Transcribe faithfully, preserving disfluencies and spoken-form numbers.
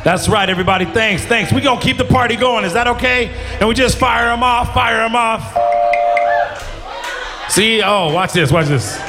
That's right, everybody. Thanks, thanks. We're going to keep the party going. Is that okay? And we just fire them off, fire them off. See? Oh, watch this, watch this.